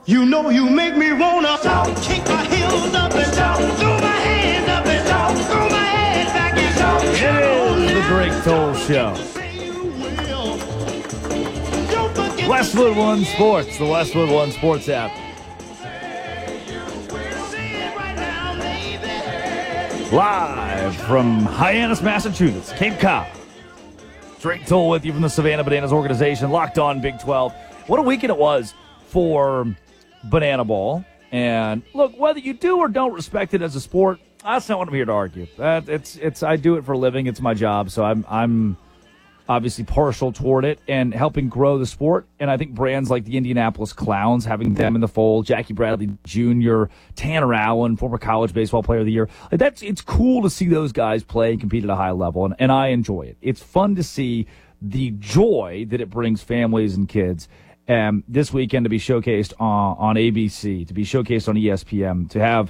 You know you make me wanna kick my heels up and throw my hands up and throw my head back and It is the Drake Toll Show. Westwood One Sports, the Westwood One Sports app. Live from Hyannis, Massachusetts, Cape Cod. Drake Toll with you from the Savannah Bananas organization, Locked On Big 12. What a weekend it was for Banana Ball. And look, whether you do or don't respect it as a sport, that's not what I'm here to argue. I do it for a living. It's my job, so I'm obviously partial toward it and helping grow the sport. And I think brands like the Indianapolis Clowns, having them in the fold, Jackie Bradley Jr., Tanner Allen, former college baseball player of the year, it's cool to see those guys play and compete at a high level, and I enjoy it. It's fun to see the joy that it brings families and kids. This weekend to be showcased on ABC, to be showcased on ESPN, to have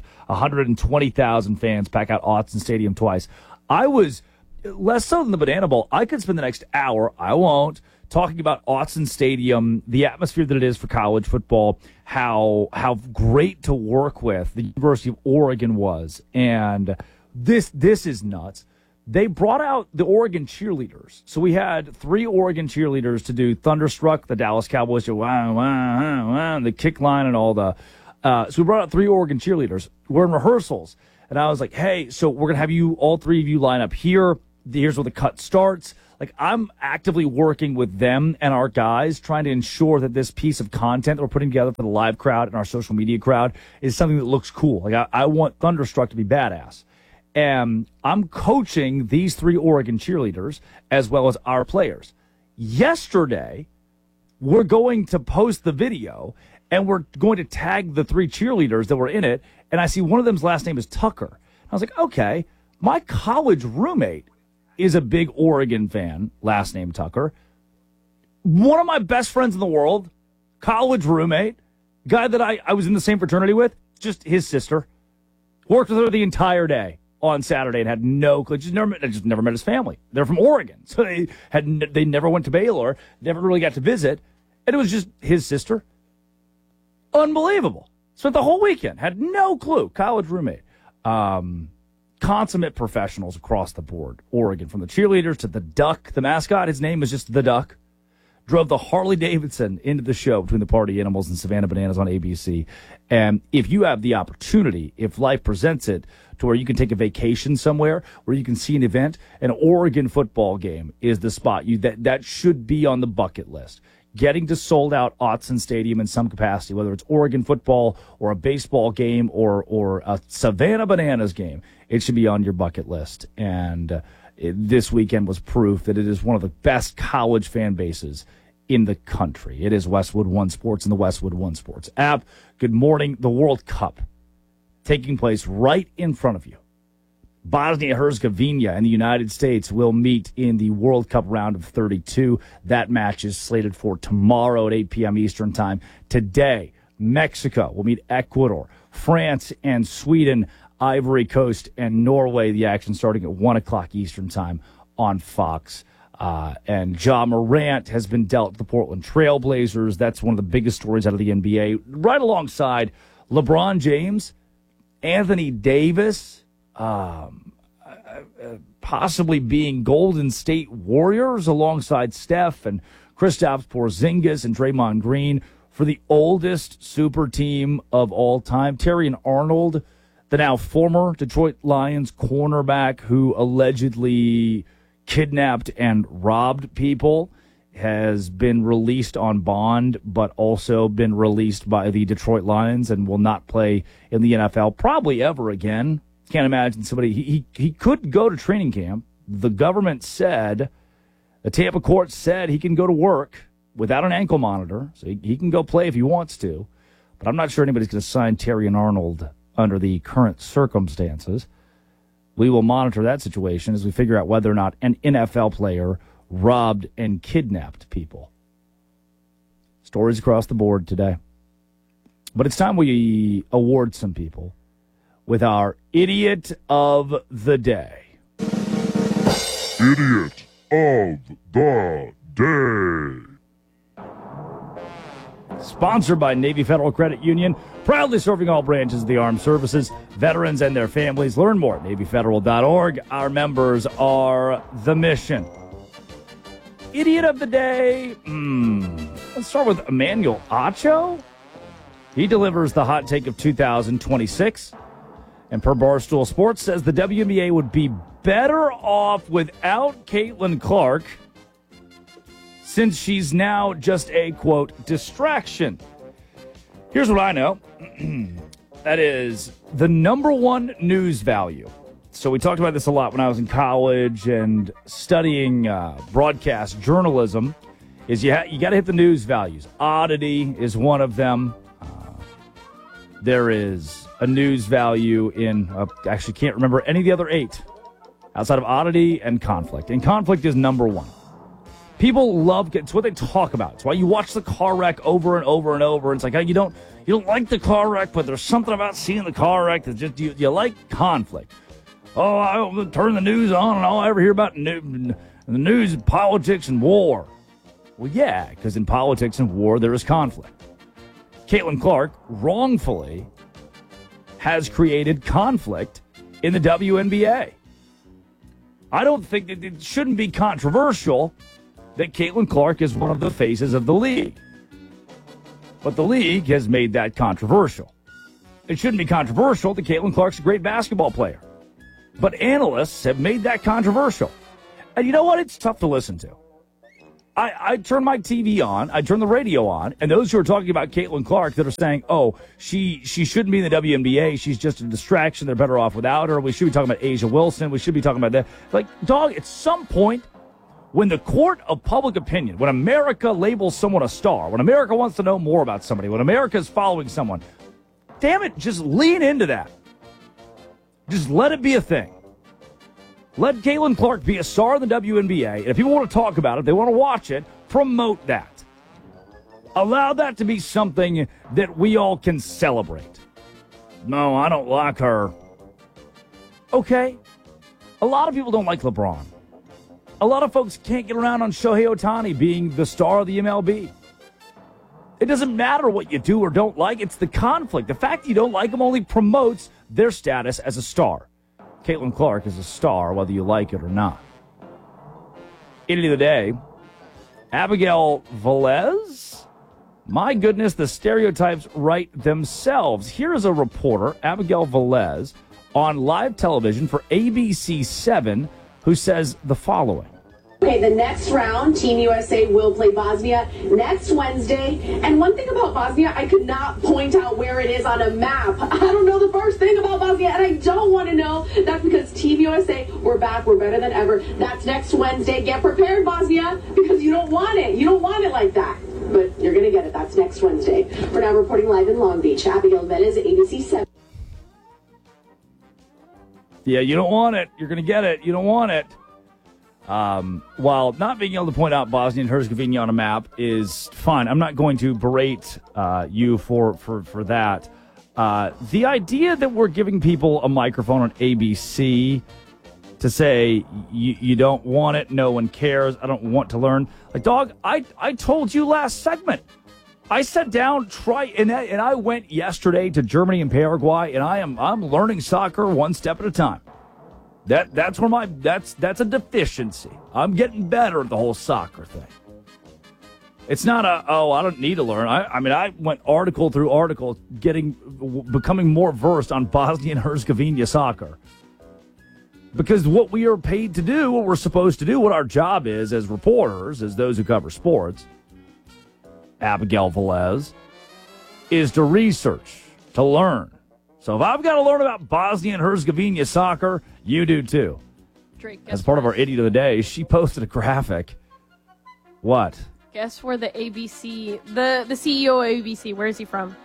120,000 fans pack out Autzen Stadium twice. I was less so than the Banana Bowl. I could spend the next hour, I won't, talking about Autzen Stadium, the atmosphere that it is for college football, how great to work with the University of Oregon was. And this is nuts. They brought out the Oregon cheerleaders. So we had 3 Oregon cheerleaders to do Thunderstruck, the Dallas Cowboys, do wow, wow, wow, the kick line and all the. So we brought out 3 Oregon cheerleaders. We're in rehearsals. And I was like, hey, so we're going to have you, all 3 of you, line up here. Here's where the cut starts. Like, I'm actively working with them and our guys, trying to ensure that this piece of content that we're putting together for the live crowd and our social media crowd is something that looks cool. Like, I want Thunderstruck to be badass. And I'm coaching these 3 Oregon cheerleaders as well as our players. Yesterday, we're going to post the video, and we're going to tag the 3 cheerleaders that were in it, and I see one of them's last name is Tucker. I was like, okay, my college roommate is a big Oregon fan, last name Tucker. One of my best friends in the world, college roommate, guy that I was in the same fraternity with, just his sister. Worked with her the entire day on Saturday and had no clue. Just never met his family. They're from Oregon, so they never went to Baylor, never really got to visit, and it was just his sister. Unbelievable. Spent the whole weekend, had no clue. College roommate. Consummate professionals across the board. Oregon, from the cheerleaders to the Duck, the mascot, his name is just the Duck. Drove the Harley Davidson into the show between the Party Animals and Savannah Bananas on ABC. And if you have the opportunity, if life presents it, to where you can take a vacation somewhere, where you can see an event, an Oregon football game is the spot. That should be on the bucket list. Getting to sold out Autzen Stadium in some capacity, whether it's Oregon football or a baseball game or a Savannah Bananas game, it should be on your bucket list. And this weekend was proof that it is one of the best college fan bases in the country. It is Westwood One Sports and the Westwood One Sports app. Good morning. The World Cup taking place right in front of you. Bosnia-Herzegovina and the United States will meet in the World Cup round of 32. That match is slated for tomorrow at 8 p.m. Eastern Time. Today, Mexico will meet Ecuador. France and Sweden, Ivory Coast, and Norway. The action starting at 1 o'clock Eastern Time on Fox. And Ja Morant has been dealt the Portland Trail Blazers. That's one of the biggest stories out of the NBA. Right alongside LeBron James, Anthony Davis, possibly being Golden State Warriors alongside Steph and Kristaps Porzingis and Draymond Green for the oldest super team of all time. Terrion Arnold, the now former Detroit Lions cornerback who allegedly kidnapped and robbed people, has been released on bond, but also been released by the Detroit Lions and will not play in the NFL probably ever again. Can't imagine somebody, he could go to training camp. The government said, the Tampa court said he can go to work without an ankle monitor, so he can go play if he wants to. But I'm not sure anybody's going to sign Terrion Arnold under the current circumstances. We will monitor that situation as we figure out whether or not an NFL player robbed and kidnapped people. Stories across the board today. But it's time we award some people with our Idiot of the Day. Idiot of the Day. Sponsored by Navy Federal Credit Union, proudly serving all branches of the armed services, veterans, and their families. Learn more at NavyFederal.org. Our members are the mission. Idiot of the day. Let's start with Emmanuel Acho. He delivers the hot take of 2026. And per Barstool Sports, says the WNBA would be better off without Caitlin Clark, since she's now just a, quote, distraction. Here's what I know. That is the number one news value. So we talked about this a lot when I was in college and studying broadcast journalism, is you got to hit the news values. Oddity is one of them. There is a news value in, actually can't remember any of the other 8 outside of oddity and conflict. And conflict is number one. People love, it's what they talk about. It's why you watch the car wreck over and over and over. It's like, oh, you don't like the car wreck, but there's something about seeing the car wreck that just, you like conflict. Oh, I'll turn the news on and all I ever hear about the news, politics, and war. Well, yeah, because in politics and war, there is conflict. Caitlin Clark wrongfully has created conflict in the WNBA. I don't think that it shouldn't be controversial that Caitlin Clark is one of the faces of the league. But the league has made that controversial. It shouldn't be controversial that Caitlin Clark's a great basketball player. But analysts have made that controversial. And you know what? It's tough to listen to. I turn my TV on, I turn the radio on, and those who are talking about Caitlin Clark that are saying, oh, she shouldn't be in the WNBA, she's just a distraction, they're better off without her, we should be talking about Asia Wilson, we should be talking about that. Like, dog, at some point, when the court of public opinion, when America labels someone a star, when America wants to know more about somebody, when America is following someone, damn it, just lean into that. Just let it be a thing. Let Caitlin Clark be a star in the WNBA, and if people want to talk about it, they want to watch it, promote that. Allow that to be something that we all can celebrate. No, I don't like her. Okay. A lot of people don't like LeBron. A lot of folks can't get around on Shohei Ohtani being the star of the MLB. It doesn't matter what you do or don't like. It's the conflict. The fact that you don't like them only promotes their status as a star. Caitlin Clark is a star, whether you like it or not. Idiot of the day, Abigail Velez. My goodness, the stereotypes write themselves. Here is a reporter, Abigail Velez, on live television for ABC7, who says the following. Okay, the next round, Team USA will play Bosnia next Wednesday. And one thing about Bosnia, I could not point out where it is on a map. I don't know the first thing about Bosnia, and I don't want to know. That's because Team USA, we're back, we're better than ever. That's next Wednesday. Get prepared, Bosnia, because you don't want it. You don't want it like that. But you're going to get it. That's next Wednesday. We're now reporting live in Long Beach. Abigail Velez, ABC 7. Yeah, you don't want it. You're going to get it. You don't want it. While not being able to point out Bosnia and Herzegovina on a map is fine. I'm not going to berate you for that. The idea that we're giving people a microphone on ABC to say you don't want it, no one cares, I don't want to learn. Like, dog, I told you last segment. I sat down, and I went yesterday to Germany and Paraguay, and I'm learning soccer one step at a time. That's where that's a deficiency. I'm getting better at the whole soccer thing. It's not I don't need to learn. I mean, I went article through article, becoming more versed on Bosnia and Herzegovina soccer. Because what we are paid to do, what we're supposed to do, what our job is as reporters, as those who cover sports, Abigail Velez, is to research, to learn. So if I've got to learn about Bosnia and Herzegovina soccer, you do too. Drake, as part of our Idiot of the Day, she posted a graphic. What? Guess where the ABC, the CEO of ABC, where is he from?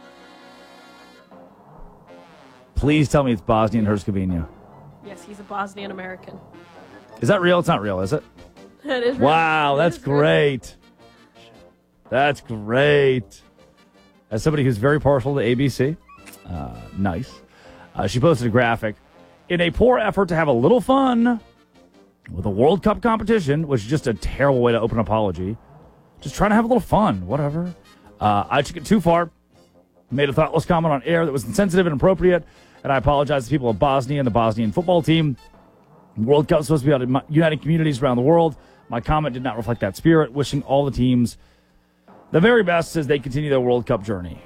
Please tell me it's Bosnia and Herzegovina. Yes, he's a Bosnian American. Is that real? It's not real, is it? That is real. Wow, that's great. That's great. As somebody who's very partial to ABC, nice. She posted a graphic. In a poor effort to have a little fun with a World Cup competition, which is just a terrible way to open an apology, just trying to have a little fun, whatever. I took it too far, made a thoughtless comment on air that was insensitive and inappropriate, and I apologize to the people of Bosnia and the Bosnian football team. The World Cup is supposed to be about uniting communities around the world. My comment did not reflect that spirit. Wishing all the teams the very best as they continue their World Cup journey.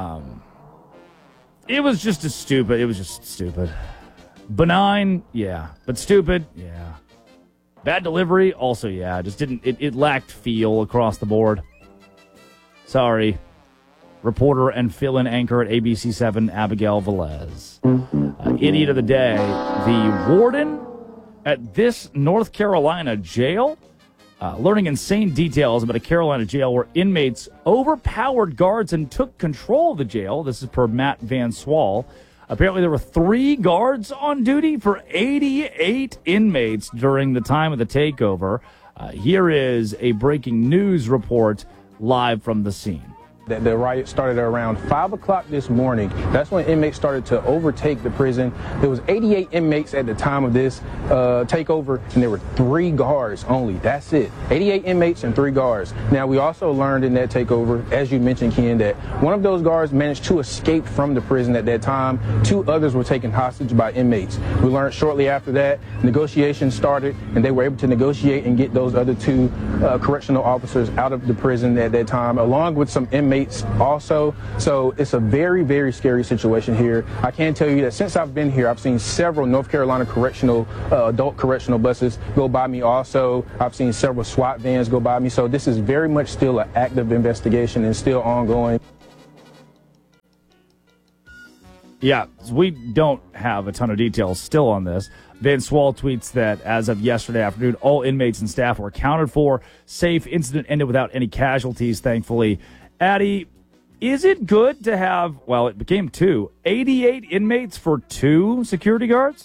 It was just stupid. Benign, yeah. But stupid, yeah. Bad delivery, also, yeah. Just didn't, it lacked feel across the board. Sorry. Reporter and fill-in anchor at ABC7, Abigail Velez. Idiot of the day. The warden at this North Carolina jail, learning insane details about a Carolina jail where inmates overpowered guards and took control of the jail. This is per Matt Van Swall. Apparently there were 3 guards on duty for 88 inmates during the time of the takeover. Here is a breaking news report live from the scene. The riot started around 5 o'clock this morning. That's when inmates started to overtake the prison. There was 88 inmates at the time of this takeover, and there were 3 guards only. That's it. 88 inmates and 3 guards. Now, we also learned in that takeover, as you mentioned, Ken, that one of those guards managed to escape from the prison at that time. 2 others were taken hostage by inmates. We learned shortly after that, negotiations started, and they were able to negotiate and get those other 2 correctional officers out of the prison at that time, along with some inmates also. So it's a very, very scary situation here. I can tell you that since I've been here, I've seen several North Carolina adult correctional buses go by me also. I've seen several SWAT vans go by me. So this is very much still an active investigation and still ongoing. Yeah, we don't have a ton of details still on this. Van Swall tweets that as of yesterday afternoon, all inmates and staff were accounted for. Safe. Incident ended without any casualties, thankfully. Addie, is it good to have, well, it became 2, 88 inmates for 2 security guards?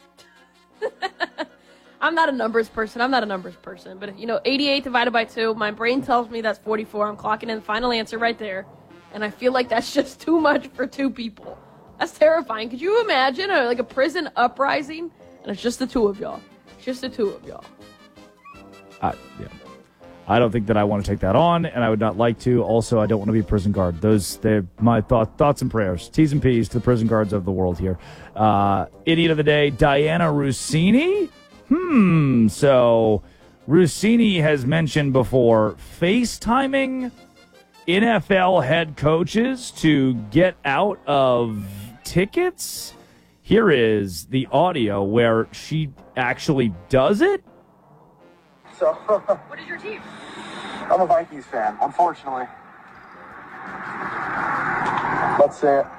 I'm not a numbers person. But, 88 divided by 2, my brain tells me that's 44. I'm clocking in the final answer right there. And I feel like that's just too much for 2 people. That's terrifying. Could you imagine a prison uprising? And it's just the 2 of y'all. Just the 2 of y'all. Yeah. I don't think that I want to take that on, and I would not like to. Also, I don't want to be a prison guard. They're my thoughts and prayers. T's and P's to the prison guards of the world here. Idiot of the day, Diana Russini. So Russini has mentioned before FaceTiming NFL head coaches to get out of tickets. Here is the audio where she actually does it. So, What is your team? I'm a Vikings fan, unfortunately. Let's say it.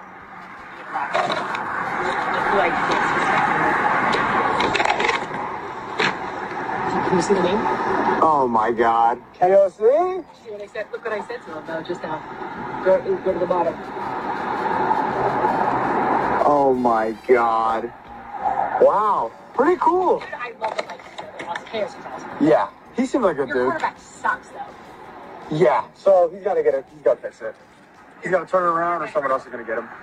Can you see the name? Oh my God. KOC? See what I said? Look what I said to him though, just now. Go to the bottom. Oh my God. Wow. Pretty cool. I love the Vikings. Chaos is awesome. Yeah. He seemed like a Your dude. quarterback sucks though. Yeah. So he's got to get it. He's got to fix it. He's got to turn it around or someone else is going to get him.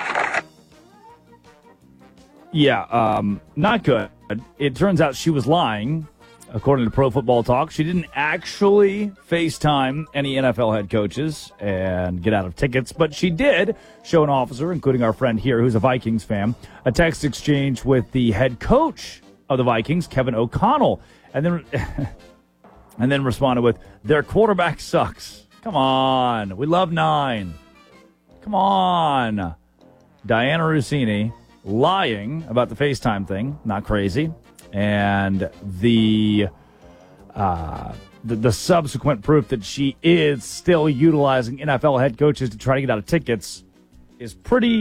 Yeah, not good. It turns out she was lying. According to Pro Football Talk, she didn't actually FaceTime any NFL head coaches and get out of tickets, but she did show an officer, including our friend here, who's a Vikings fan, a text exchange with the head coach of the Vikings, Kevin O'Connell, and then responded with, "Their quarterback sucks. Come on. We love 9. Come on." Diana Russini lying about the FaceTime thing. Not crazy. And the subsequent proof that she is still utilizing NFL head coaches to try to get out of tickets is pretty,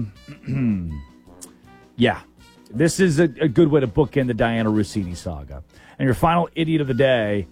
yeah. This is a good way to bookend the Diana Russini saga. And your final idiot of the day,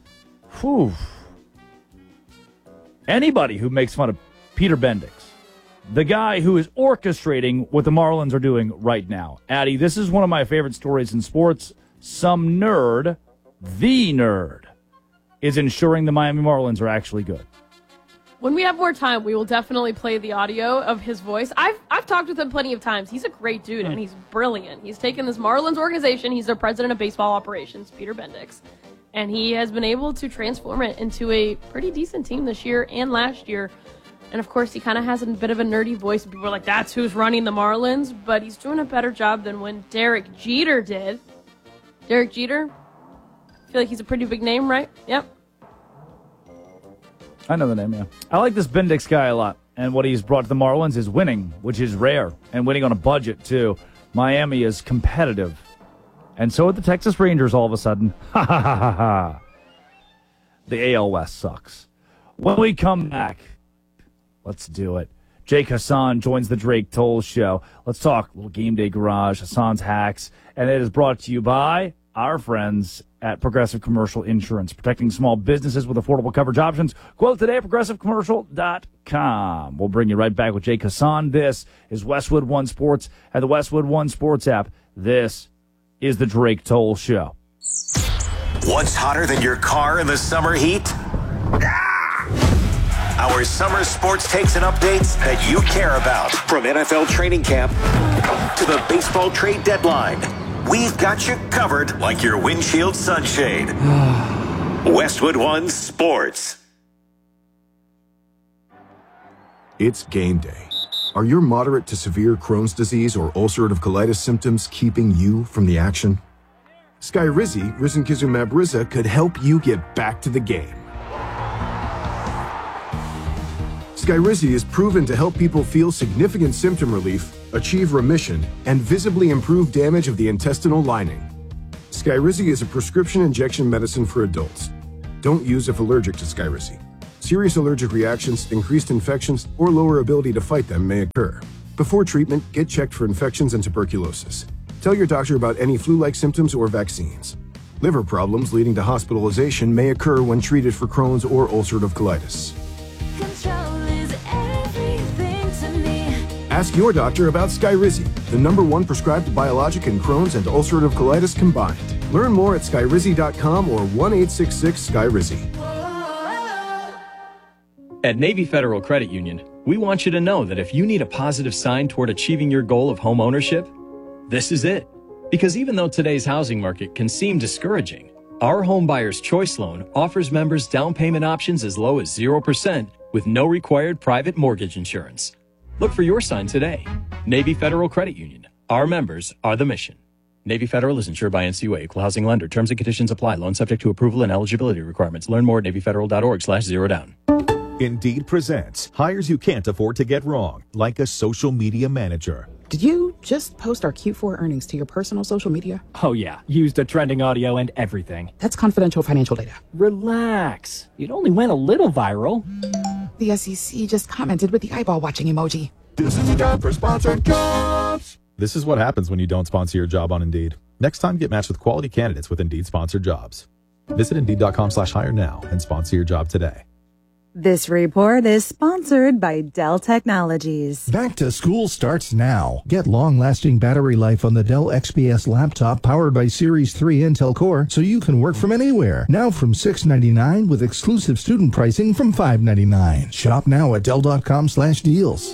anybody who makes fun of Peter Bendix, the guy who is orchestrating what the Marlins are doing right now. Addie, this is one of my favorite stories in sports. Some nerd, the nerd, is ensuring the Miami Marlins are actually good. When we have more time, we will definitely play the audio of his voice. I've talked with him plenty of times. He's a great dude, and he's brilliant. He's taken this Marlins organization. He's their president of baseball operations, Peter Bendix, and he has been able to transform it into a pretty decent team this year and last year. And, of course, he kind of has a bit of a nerdy voice. People are like, that's who's running the Marlins. But he's doing a better job than when Derek Jeter did. Derek Jeter? I feel like he's a pretty big name, right? Yep. I know the name, yeah. I like this Bendix guy a lot. And what he's brought to the Marlins is winning, which is rare. And winning on a budget, too. Miami is competitive. And so are the Texas Rangers all of a sudden. Ha ha ha ha ha. The AL West sucks. When we come back, let's do it. Jake Hassan joins the Drake Toll Show. Let's talk a little Game Day Garage, Hassan's Hacks. And it is brought to you by our friends at Progressive Commercial Insurance, protecting small businesses with affordable coverage options. Quote today at progressivecommercial.com. We'll bring you right back with Jake Hassan. This is Westwood One Sports and the Westwood One Sports app. This is the Drake Toll Show. What's hotter than your car in the summer heat? Our summer sports takes and updates that you care about. From NFL training camp to the baseball trade deadline, we've got you covered like your windshield sunshade. Westwood One Sports. It's game day. Are your moderate to severe Crohn's disease or ulcerative colitis symptoms keeping you from the action? Skyrizi, risankizumab Riza, could help you get back to the game. Skyrizi is proven to help people feel significant symptom relief, achieve remission, and visibly improve damage of the intestinal lining. Skyrizi is a prescription injection medicine for adults. Don't use if allergic to Skyrizi. Serious allergic reactions, increased infections, or lower ability to fight them may occur. Before treatment, get checked for infections and tuberculosis. Tell your doctor about any flu-like symptoms or vaccines. Liver problems leading to hospitalization may occur when treated for Crohn's or ulcerative colitis. Ask your doctor about Skyrizi, the #1 prescribed biologic in Crohn's and ulcerative colitis combined. Learn more at skyrizi.com or 1-866-SKYRIZI. At Navy Federal Credit Union, we want you to know that if you need a positive sign toward achieving your goal of home ownership, this is it. Because even though today's housing market can seem discouraging, our Home Buyer's Choice Loan offers members down payment options as low as 0% with no required private mortgage insurance. Look for your sign today. Navy Federal Credit Union. Our members are the mission. Navy Federal is insured by NCUA, equal housing lender. Terms and conditions apply. Loan subject to approval and eligibility requirements. Learn more at NavyFederal.org/zerodown. Indeed presents hires you can't afford to get wrong, like a social media manager. Did you just post our Q4 earnings to your personal social media? Oh yeah, used the trending audio and everything. That's confidential financial data. Relax. It only went a little viral. The SEC just commented with the eyeball watching emoji. This is a job for sponsored jobs. This is what happens when you don't sponsor your job on Indeed. Next time, get matched with quality candidates with Indeed sponsored jobs. Visit Indeed.com/hire now and sponsor your job today. This report is sponsored by Dell Technologies. Back to school starts now. Get long-lasting battery life on the Dell XPS laptop powered by Series 3 Intel Core so you can work from anywhere. Now from $699 with exclusive student pricing from $599. Shop now at Dell.com/deals.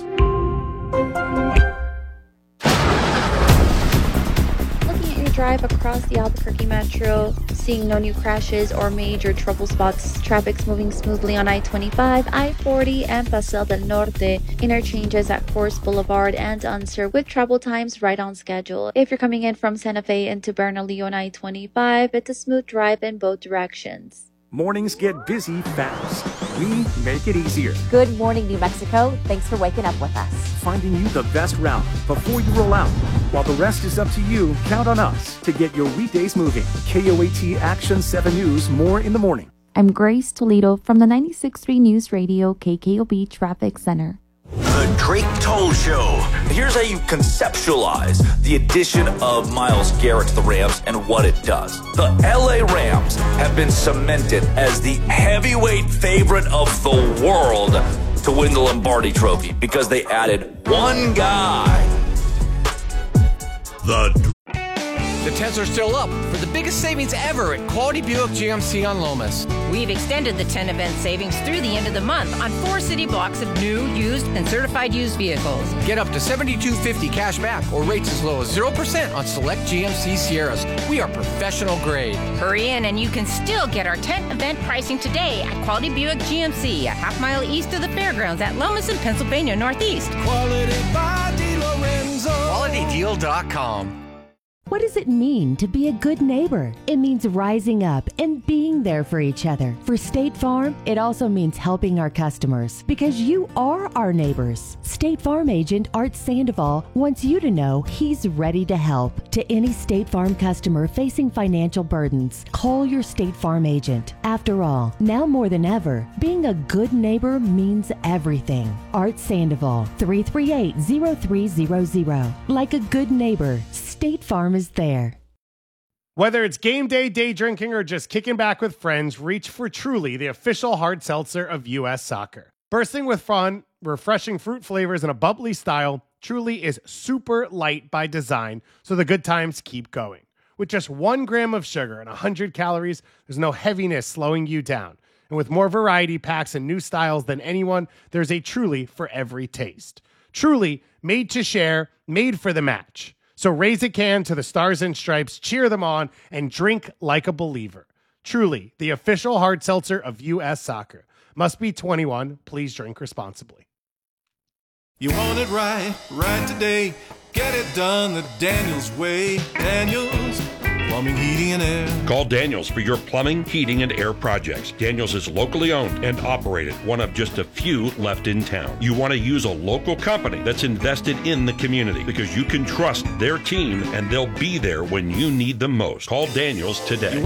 Drive across the Albuquerque Metro, seeing no new crashes or major trouble spots. Traffic's moving smoothly on I-25, I-40, and Paseo del Norte. Interchanges at Forest Boulevard and Unser with travel times right on schedule. If you're coming in from Santa Fe into Bernalillo on I-25, it's a smooth drive in both directions. Mornings get busy fast. We make it easier. Good morning, New Mexico. Thanks for waking up with us. Finding you the best route before you roll out. While the rest is up to you, count on us to get your weekdays moving. KOAT Action 7 News, more in the morning. I'm Grace Toledo from the 96.3 News Radio KKOB Traffic Center. The Drake Toll Show. Here's how you conceptualize the addition of Myles Garrett to the Rams and what it does. The LA Rams have been cemented as the heavyweight favorite of the world to win the Lombardi Trophy because they added one guy. The tents are still up for the biggest savings ever at Quality Buick GMC on Lomas. We've extended the 10 event savings through the end of the month on 4 city blocks of new, used, and certified used vehicles. Get up to $72.50 cash back or rates as low as 0% on select GMC Sierras. We are professional grade. Hurry in and you can still get our tent event pricing today at Quality Buick GMC, a half-mile east of the fairgrounds at Lomas and Pennsylvania Northeast. Quality by DeLorenzo. QualityDeal.com. What does it mean to be a good neighbor? It means rising up and being there for each other. For State Farm, it also means helping our customers because you are our neighbors. State Farm agent Art Sandoval wants you to know he's ready to help. To any State Farm customer facing financial burdens, call your State Farm agent. After all, now more than ever, being a good neighbor means everything. Art Sandoval, 338-0300. Like a good neighbor, State Farm is there. Whether it's game day, day drinking, or just kicking back with friends, reach for Truly, the official hard seltzer of U.S. Soccer. Bursting with fun, refreshing fruit flavors, and a bubbly style, Truly is super light by design, so the good times keep going. With just 1 gram of sugar and 100 calories, there's no heaviness slowing you down. And with more variety packs and new styles than anyone, there's a Truly for every taste. Truly, made to share, made for the match. So raise a can to the Stars and Stripes, cheer them on, and drink like a believer. Truly, the official hard seltzer of U.S. Soccer. Must be 21. Please drink responsibly. You want it right today. Get it done the Daniels way. Daniels Plumbing, Heating, and Air. Call Daniels for your plumbing, heating, and air projects. Daniels is locally owned and operated, one of just a few left in town. You want to use a local company that's invested in the community because you can trust their team and they'll be there when you need them most. Call Daniels today.